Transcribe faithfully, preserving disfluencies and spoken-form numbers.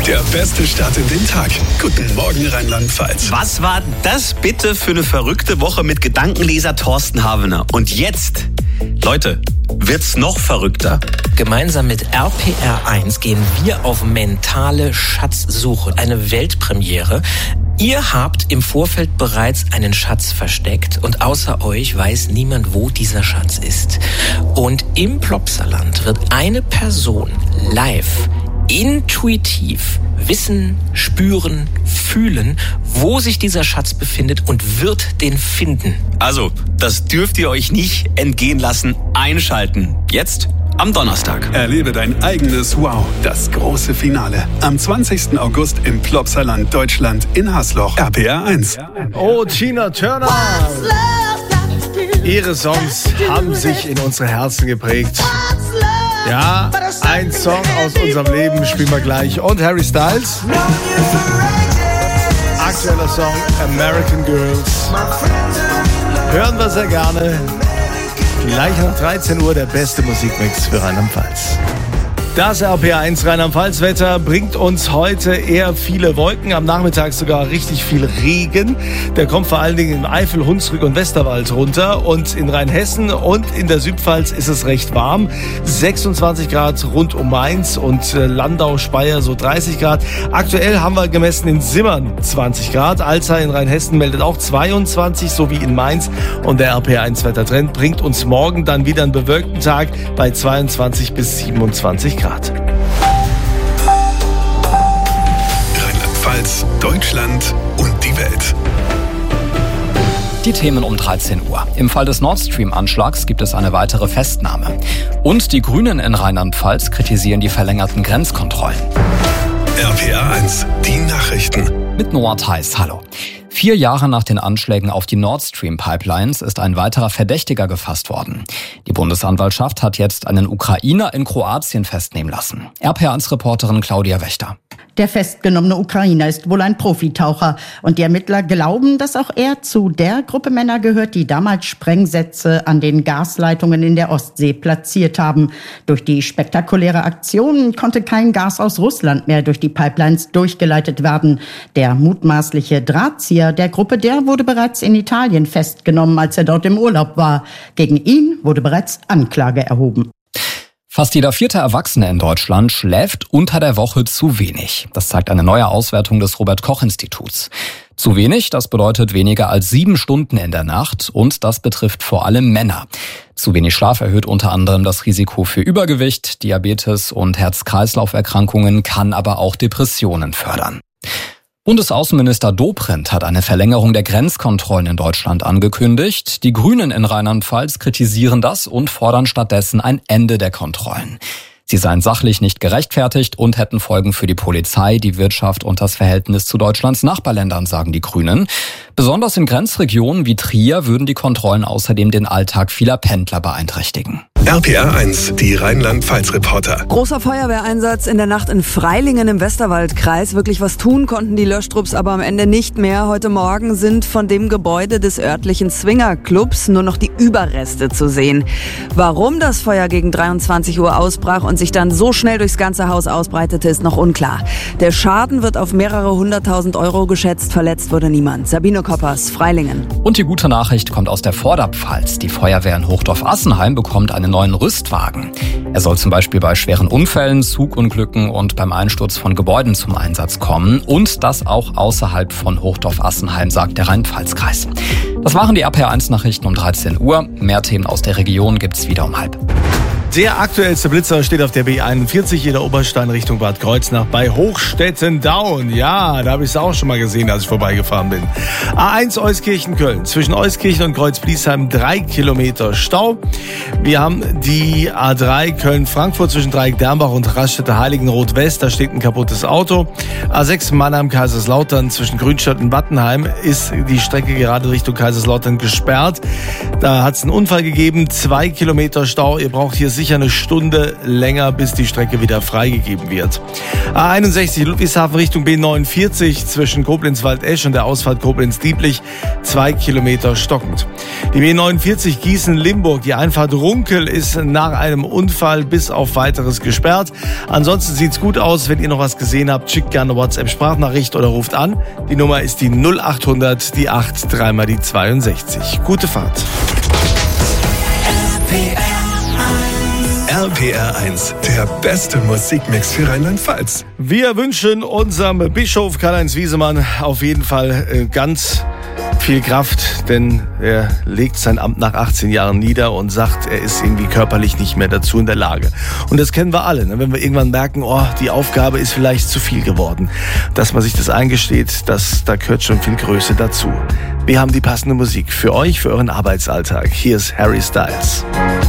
Der beste Start in den Tag. Guten Morgen Rheinland-Pfalz. Was war das bitte für eine verrückte Woche mit Gedankenleser Thorsten Havener? Und jetzt, Leute, wird's noch verrückter. Gemeinsam mit R P R eins gehen wir auf mentale Schatzsuche. Eine Weltpremiere. Ihr habt im Vorfeld bereits einen Schatz versteckt und außer euch weiß niemand, wo dieser Schatz ist. Und im Plopsaland wird eine Person live, intuitiv wissen, spüren, fühlen, wo sich dieser Schatz befindet und wird den finden. Also, das dürft ihr euch nicht entgehen lassen. Einschalten. Jetzt am Donnerstag. Erlebe dein eigenes Wow, das große Finale. Am zwanzigsten August im Plopsaland Deutschland in Hasloch. R P R eins. Oh, Tina Turner. Ihre Songs haben sich in unsere Herzen geprägt. Ja, ein Song aus unserem Leben spielen wir gleich. Und Harry Styles. Aktueller Song American Girls. Hören wir sehr gerne. Gleich nach dreizehn Uhr der beste Musikmix für Rheinland-Pfalz. Das R P R eins Rheinland-Pfalz-Wetter bringt uns heute eher viele Wolken, am Nachmittag sogar richtig viel Regen. Der kommt vor allen Dingen in Eifel, Hunsrück und Westerwald runter. Und in Rheinhessen und in der Südpfalz ist es recht warm. sechsundzwanzig Grad rund um Mainz und Landau, Speyer so dreißig Grad. Aktuell haben wir gemessen in Simmern zwanzig Grad. Alzey in Rheinhessen meldet auch zweiundzwanzig, so wie in Mainz. Und der R P R eins Wettertrend bringt uns morgen dann wieder einen bewölkten Tag bei zweiundzwanzig bis siebenundzwanzig Grad. Rheinland-Pfalz, Deutschland und die Welt. Die Themen um dreizehn Uhr. Im Fall des Nord Stream-Anschlags gibt es eine weitere Festnahme. Und die Grünen in Rheinland-Pfalz kritisieren die verlängerten Grenzkontrollen. R P R eins, die Nachrichten. Mit Noah Theis, hallo. Vier Jahre nach den Anschlägen auf die Nord Stream-Pipelines ist ein weiterer Verdächtiger gefasst worden. Die Bundesanwaltschaft hat jetzt einen Ukrainer in Kroatien festnehmen lassen. R P R eins Reporterin Claudia Wächter. Der festgenommene Ukrainer ist wohl ein Profitaucher und die Ermittler glauben, dass auch er zu der Gruppe Männer gehört, die damals Sprengsätze an den Gasleitungen in der Ostsee platziert haben. Durch die spektakuläre Aktion konnte kein Gas aus Russland mehr durch die Pipelines durchgeleitet werden. Der mutmaßliche Drahtzieher der Gruppe, der wurde bereits in Italien festgenommen, als er dort im Urlaub war. Gegen ihn wurde bereits Anklage erhoben. Fast jeder vierte Erwachsene in Deutschland schläft unter der Woche zu wenig. Das zeigt eine neue Auswertung des Robert-Koch-Instituts. Zu wenig, das bedeutet weniger als sieben Stunden in der Nacht und das betrifft vor allem Männer. Zu wenig Schlaf erhöht unter anderem das Risiko für Übergewicht, Diabetes und Herz-Kreislauf-Erkrankungen, kann aber auch Depressionen fördern. Bundesaußenminister Dobrindt hat eine Verlängerung der Grenzkontrollen in Deutschland angekündigt. Die Grünen in Rheinland-Pfalz kritisieren das und fordern stattdessen ein Ende der Kontrollen. Sie seien sachlich nicht gerechtfertigt und hätten Folgen für die Polizei, die Wirtschaft und das Verhältnis zu Deutschlands Nachbarländern, sagen die Grünen. Besonders in Grenzregionen wie Trier würden die Kontrollen außerdem den Alltag vieler Pendler beeinträchtigen. R P R eins, die Rheinland-Pfalz-Reporter. Großer Feuerwehreinsatz in der Nacht in Freilingen im Westerwaldkreis. Wirklich was tun konnten die Löschtrupps aber am Ende nicht mehr. Heute Morgen sind von dem Gebäude des örtlichen Swingerclubs nur noch die Überreste zu sehen. Warum das Feuer gegen dreiundzwanzig Uhr ausbrach und sich dann so schnell durchs ganze Haus ausbreitete, ist noch unklar. Der Schaden wird auf mehrere hunderttausend Euro geschätzt. Verletzt wurde niemand. Sabine Koppers, Freilingen. Und die gute Nachricht kommt aus der Vorderpfalz. Die Feuerwehr in Hochdorf-Assenheim bekommt einen neuen Rüstwagen. Er soll zum Beispiel bei schweren Unfällen, Zugunglücken und beim Einsturz von Gebäuden zum Einsatz kommen. Und das auch außerhalb von Hochdorf-Assenheim, sagt der Rhein-Pfalz-Kreis. Das waren die R P R eins Nachrichten um dreizehn Uhr. Mehr Themen aus der Region gibt's wieder um halb. Der aktuellste Blitzer steht auf der B einundvierzig in der Oberstein Richtung Bad Kreuznach bei Hochstetten-Daun. Ja, da habe ich es auch schon mal gesehen, als ich vorbeigefahren bin. A eins Euskirchen-Köln. Zwischen Euskirchen und Kreuz-Bliesheim drei Kilometer Stau. Wir haben die A drei Köln-Frankfurt zwischen Dreieck-Dernbach und Raststätte-Heiligenroth-West. Da steht ein kaputtes Auto. A sechs Mannheim-Kaiserslautern zwischen Grünstadt und Wattenheim ist die Strecke gerade Richtung Kaiserslautern gesperrt. Da hat es einen Unfall gegeben. Zwei Kilometer Stau. Ihr braucht hier sicher sicher eine Stunde länger, bis die Strecke wieder freigegeben wird. A einundsechzig Ludwigshafen Richtung B neunundvierzig zwischen Koblenz-Waldesch und der Ausfahrt Koblenz-Dieblich, zwei Kilometer stockend. Die B neunundvierzig Gießen-Limburg, die Einfahrt Runkel ist nach einem Unfall bis auf weiteres gesperrt. Ansonsten sieht's gut aus. Wenn ihr noch was gesehen habt, schickt gerne WhatsApp-Sprachnachricht oder ruft an. Die Nummer ist die null achthundert, die acht, dreimal die zweiundsechzig. Gute Fahrt. R P R eins, der beste Musikmix für Rheinland-Pfalz. Wir wünschen unserem Bischof Karl-Heinz Wiesemann auf jeden Fall äh, ganz viel Kraft, denn er legt sein Amt nach achtzehn Jahren nieder und sagt, er ist irgendwie körperlich nicht mehr dazu in der Lage. Und das kennen wir alle, ne? Wenn wir irgendwann merken, oh, die Aufgabe ist vielleicht zu viel geworden. Dass man sich das eingesteht, das, da gehört schon viel Größe dazu. Wir haben die passende Musik für euch, für euren Arbeitsalltag. Hier ist Harry Styles.